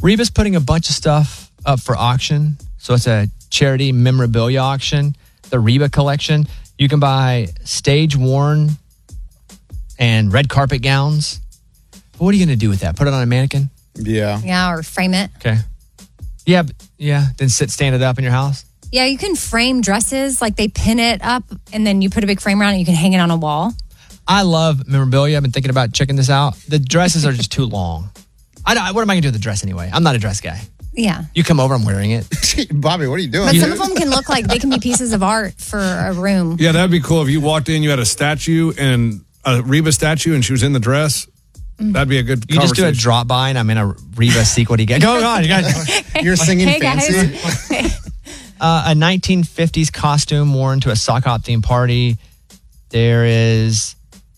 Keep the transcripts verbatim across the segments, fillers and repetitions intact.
Reba's putting a bunch of stuff up for auction. So it's a charity memorabilia auction, the Reba collection. You can buy stage-worn and red carpet gowns. But what are you going to do with that? Put it on a mannequin? Yeah. Yeah, or frame it. Okay. Yeah, yeah. Then sit, stand it up in your house? Yeah, you can frame dresses. Like they pin it up and then you put a big frame around it and you can hang it on a wall. I love memorabilia. I've been thinking about checking this out. The dresses are just too long. I don't, what am I going to do with the dress anyway? I'm not a dress guy. Yeah. You come over, I'm wearing it. Bobby, what are you doing? But some of them can look like they can be pieces of art for a room. Yeah, that'd be cool if you walked in, you had a statue and a Reba statue and she was in the dress. That'd be a good You just do a drop by and I'm in a Reba sequel. Get go on, you guys. You're singing Hey, fancy. guys. uh, a nineteen fifties costume worn to a sock hop themed party. There is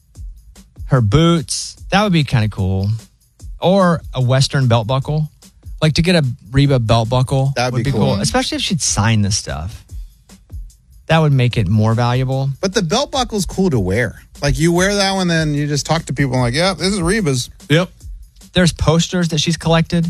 her boots. That would be kind of cool. Or a Western belt buckle. Like to get a Reba belt buckle That'd would be be cool. cool. Especially if she'd sign this stuff. That would make it more valuable. But the belt buckle's cool to wear. Like you wear that one, then you just talk to people and like, yeah, this is Reba's. Yep. There's posters that she's collected.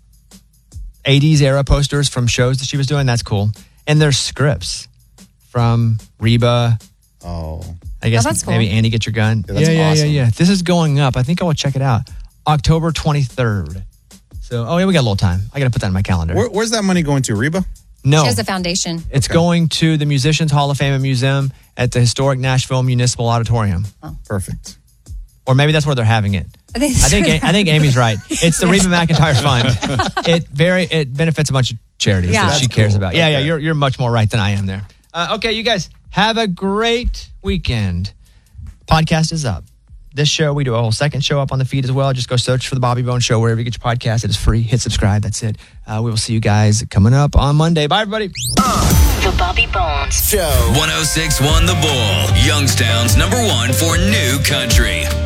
eighties era posters from shows that she was doing. That's cool. And there's scripts from Reba. Oh. I guess Oh, that's cool. maybe Andy, Get Your Gun. Yeah, that's yeah, awesome. yeah, yeah. This is going up. I think I will check it out. October twenty-third. So, oh yeah, we got a little time. I got to put that in my calendar. Where, where's that money going to, Reba? no, She has a foundation. it's Okay. going to the Musicians Hall of Fame and Museum at the historic Nashville Municipal Auditorium. Perfect. Or maybe that's where they're having it. I think, I think I think Amy's right. It's the Reba McEntire Fund. It very it benefits a bunch of charities Yeah. that she That's cares cool. about. Yeah, yeah, Okay. you're you're much more right than I am there. Uh, okay, you guys have a great weekend. Podcast is up. This show, we do a whole second show up on the feed as well. Just go search for the Bobby Bones Show wherever you get your podcast. It is free. Hit subscribe. That's it. Uh, we will see you guys coming up on Monday. Bye, everybody. The Bobby Bones Show. one oh six point one The Bull, Youngstown's number one for new country.